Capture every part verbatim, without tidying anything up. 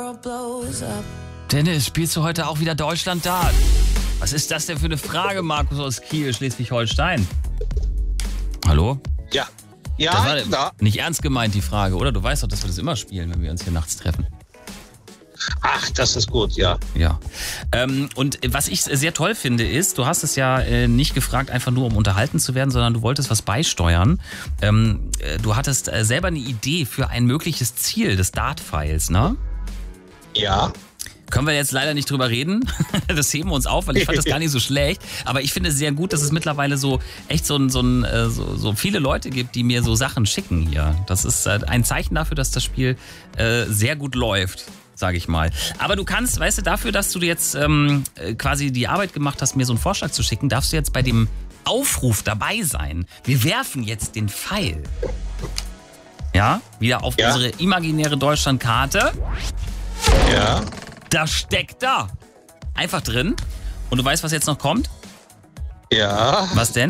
Dennis, spielst du heute auch wieder Deutschland Dart? Was ist das denn für eine Frage, Markus aus Kiel, Schleswig-Holstein? Hallo? Ja. Ja, das war da. Nicht ernst gemeint, die Frage, oder? Du weißt doch, dass wir das immer spielen, wenn wir uns hier nachts treffen. Ach, das ist gut, ja. Ja. Ähm, und was ich sehr toll finde, ist, du hast es ja äh, nicht gefragt, einfach nur um unterhalten zu werden, sondern du wolltest was beisteuern. Ähm, äh, du hattest äh, selber eine Idee für ein mögliches Ziel des Dart-Files, ne? Ja. Können wir jetzt leider nicht drüber reden. Das heben wir uns auf, weil ich fand das gar nicht so schlecht. Aber ich finde es sehr gut, dass es mittlerweile so echt so, ein, so, ein, so, so viele Leute gibt, die mir so Sachen schicken hier. Das ist ein Zeichen dafür, dass das Spiel äh, sehr gut läuft, sage ich mal. Aber du kannst, weißt du, dafür, dass du jetzt ähm, quasi die Arbeit gemacht hast, mir so einen Vorschlag zu schicken, darfst du jetzt bei dem Aufruf dabei sein. Wir werfen jetzt den Pfeil. Ja, wieder auf Ja. unsere imaginäre Deutschlandkarte. Ja. Das steckt da. Einfach drin. Und du weißt, was jetzt noch kommt? Ja. Was denn?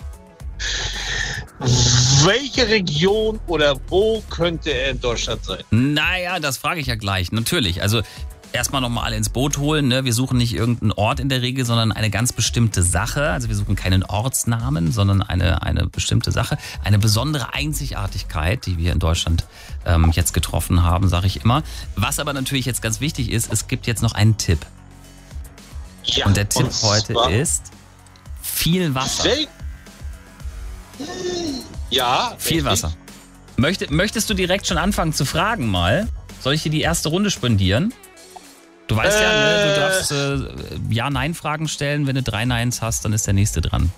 Welche Region oder wo könnte er in Deutschland sein? Naja, das frage ich ja gleich. Natürlich. Also erstmal nochmal alle ins Boot holen. Ne? Wir suchen nicht irgendeinen Ort in der Regel, sondern eine ganz bestimmte Sache. Also wir suchen keinen Ortsnamen, sondern eine, eine bestimmte Sache. Eine besondere Einzigartigkeit, die wir in Deutschland ähm, jetzt getroffen haben, sage ich immer. Was aber natürlich jetzt ganz wichtig ist, es gibt jetzt noch einen Tipp. Ja. Und der Tipp und heute zwar- ist viel Wasser. Wel- Ja. Viel richtig. Wasser. Möchte, möchtest du direkt schon anfangen zu fragen mal? Soll ich dir die erste Runde spendieren? Du weißt ja, ne, du Äh. darfst äh, Ja-Nein-Fragen stellen. Wenn du drei Neins hast, dann ist der nächste dran.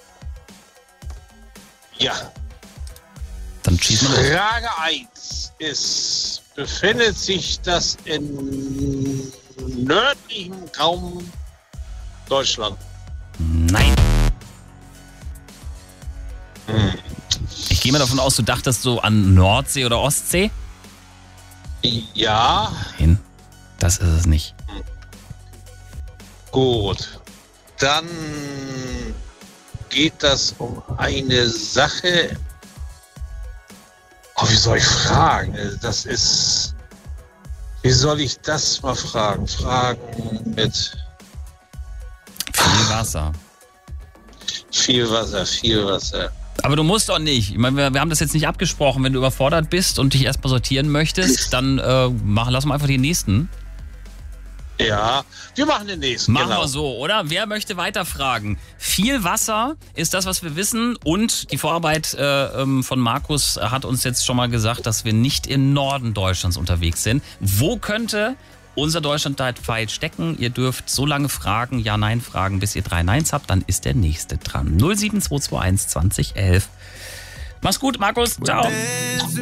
Ja. Dann schieß mal los. Frage eins ist, befindet sich das im nördlichen Raum Deutschland? Nein. Ich gehe mal davon aus, du dachtest so an Nordsee oder Ostsee? Ja. Nein, das ist es nicht. Gut. Dann geht das um eine Sache. Oh, wie soll ich fragen? Das ist. Wie soll ich das mal fragen? Fragen mit Viel Wasser. viel Wasser, viel Wasser. Aber du musst doch nicht. Ich meine, wir, wir haben das jetzt nicht abgesprochen. Wenn du überfordert bist und dich erstmal sortieren möchtest, dann äh, mach, lass mal einfach den nächsten. Ja, wir machen den nächsten. Machen genau. wir so, oder? Wer möchte weiterfragen? Viel Wasser ist das, was wir wissen. Und die Vorarbeit äh, ähm, von Markus hat uns jetzt schon mal gesagt, dass wir nicht im Norden Deutschlands unterwegs sind. Wo könnte unser Deutschland-Pfeil stecken? Ihr dürft so lange fragen, Ja-Nein fragen, bis ihr drei Neins habt. Dann ist der nächste dran. null sieben zwei zwei eins zwanzig elf. Mach's gut, Markus. Ciao.